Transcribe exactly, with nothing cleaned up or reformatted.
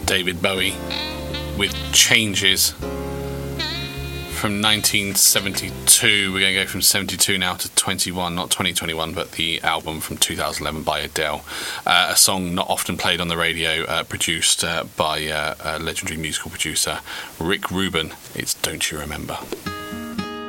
David Bowie with Changes from nineteen seventy-two. We're going to go from seventy-two now to twenty-one, not twenty twenty-one, but the album from two thousand eleven by Adele. Uh, a song not often played on the radio, uh, produced uh, by uh, a legendary musical producer Rick Rubin. It's Don't You Remember.